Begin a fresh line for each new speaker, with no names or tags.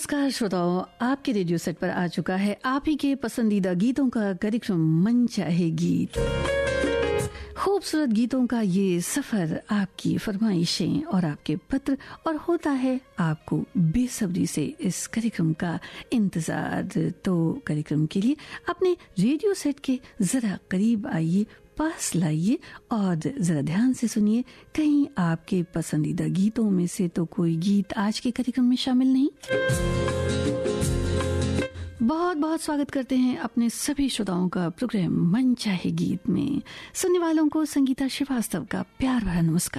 नमस्कार श्रोताओं, आपके रेडियो सेट पर आ चुका है आप ही के पसंदीदा गीतों का कार्यक्रम मन चाहे गीत। खूबसूरत गीतों का ये सफर, आपकी फरमाइशें और आपके पत्र, और होता है आपको बेसब्री से इस कार्यक्रम का इंतजार। तो कार्यक्रम के लिए अपने रेडियो सेट के जरा करीब आइए, पास लाइए और जरा ध्यान से सुनिए। कहीं आपके पसंदीदा गीतों में से तो कोई गीत आज के कार्यक्रम में शामिल नहीं। बहुत बहुत स्वागत करते हैं अपने सभी श्रोताओं का प्रोग्राम मन चाहे गीत में। सुनने वालों को संगीता श्रीवास्तव का प्यार भरा नमस्कार।